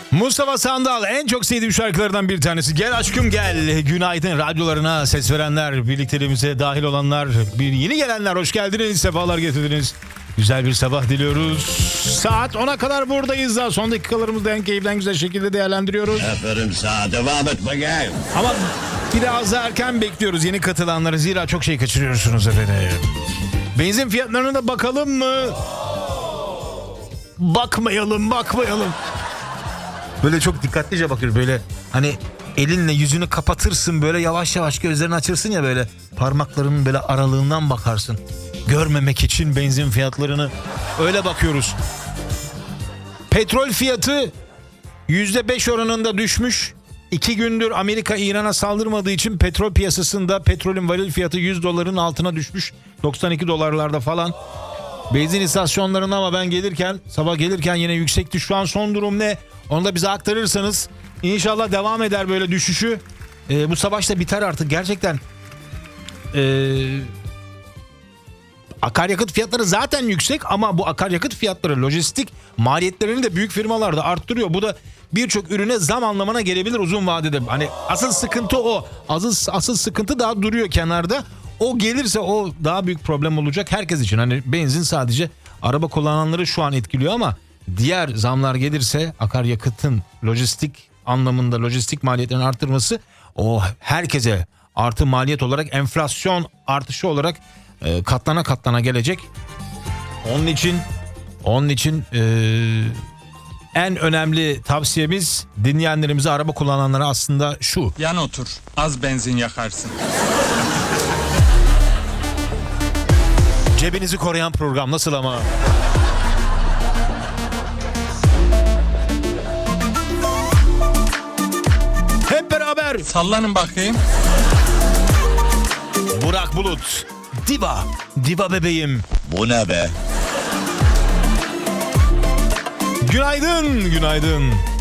Mustafa Sandal en çok sevdiğim şarkılardan bir tanesi. Gel aşkım gel. Günaydın radyolarına ses verenler, birlikteliğimize dahil olanlar, yeni gelenler hoş geldiniz, sefalar getirdiniz. Güzel bir sabah diliyoruz. Saat 10'a kadar buradayız daha. Son dakikalarımızı da en keyifli, en güzel şekilde değerlendiriyoruz. Aferin sana, devam et bakayım. Ama biraz daha erken bekliyoruz yeni katılanları. Zira çok şey kaçırıyorsunuz efendim. Benzin fiyatlarına da bakalım mı? Bakmayalım. Böyle çok dikkatlice bakıyor. Böyle hani elinle yüzünü kapatırsın, böyle yavaş yavaş gözlerini açırsın ya, böyle parmaklarının böyle aralığından bakarsın. Görmemek için benzin fiyatlarını öyle bakıyoruz. Petrol fiyatı %5 oranında düşmüş. 2 gündür Amerika İran'a saldırmadığı için petrol piyasasında petrolün varil fiyatı $100'ın altına düşmüş. 92 dolarlarda falan. Benzin istasyonlarına ama ben sabah gelirken yine yüksekti. Şu an son durum ne? Onu da bize aktarırsanız inşallah devam eder böyle düşüşü. Bu savaş da biter artık gerçekten. Akaryakıt fiyatları zaten yüksek ama bu akaryakıt fiyatları lojistik maliyetlerini de büyük firmalar da arttırıyor. Bu da birçok ürüne zam anlamına gelebilir uzun vadede. Hani asıl sıkıntı o. Asıl sıkıntı daha duruyor kenarda. O gelirse o daha büyük problem olacak herkes için. Hani benzin sadece araba kullananları şu an etkiliyor ama diğer zamlar gelirse akaryakıtın lojistik anlamında lojistik maliyetlerini arttırması o herkese artı maliyet olarak enflasyon artışı olarak katlana katlana gelecek. Onun için en önemli tavsiyemiz dinleyenlerimize, araba kullananlara aslında şu. Yan otur, az benzin yakarsın. Cebinizi koruyan program nasıl ama? Hep beraber. Sallanın bakayım. Burak Bulut. Diva bebeğim. Bu ne be? Günaydın.